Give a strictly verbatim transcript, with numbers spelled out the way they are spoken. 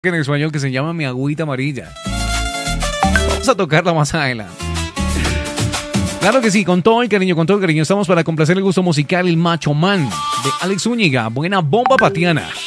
en español que se llama Mi Agüita Amarilla. Vamos a tocarla más adelante. Claro que sí, con todo el cariño, con todo el cariño. Estamos para complacer el gusto musical, el Macho Man de Alex Zúñiga. Buena bomba patiana.